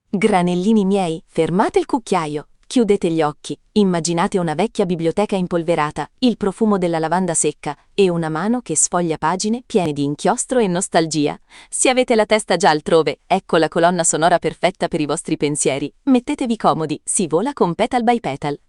Granellini miei, fermate il cucchiaio, chiudete gli occhi, immaginate una vecchia biblioteca impolverata, il profumo della lavanda secca e una mano che sfoglia pagine piene di inchiostro e nostalgia. Se avete la testa già altrove, ecco la colonna sonora perfetta per i vostri pensieri. Mettetevi comodi, si vola con Petal by Petal.